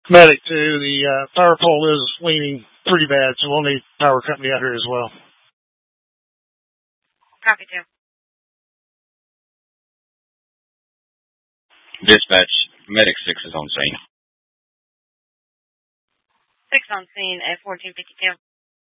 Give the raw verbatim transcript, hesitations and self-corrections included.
Medic two, the uh, power pole is leaning pretty bad, so we'll need power company out here as well. Copy two. Dispatch, Medic six is on scene. Six on scene at fourteen fifty-two.